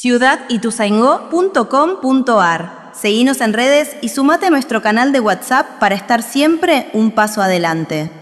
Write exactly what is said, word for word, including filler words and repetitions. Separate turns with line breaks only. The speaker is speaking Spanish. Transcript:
ciudad ituzaingó punto com punto ar. Seguinos en redes y sumate a nuestro canal de WhatsApp para estar siempre un paso adelante.